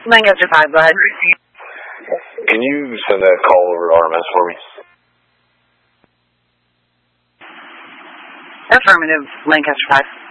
Lancaster 5, go ahead. Can you send that call over to RMS for me? Affirmative, Lancaster 5.